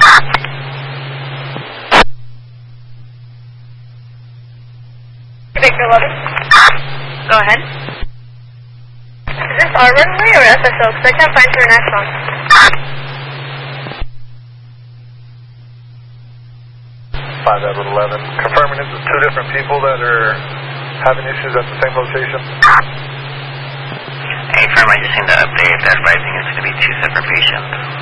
Victor 11. Go ahead. Is this our runway or SSO? Because I can't find international. 5 Edward 11. Confirming this is two different people that are having issues at the same location. Hey, firm, I just seen the update that Rising is going to be two separate patients.